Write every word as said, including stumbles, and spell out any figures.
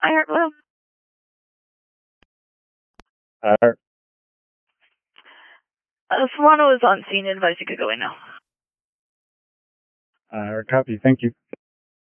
iHeart, hello? iHeart. Uh, Solano is on scene. Advice you could go in now. iHeart copy. Thank you.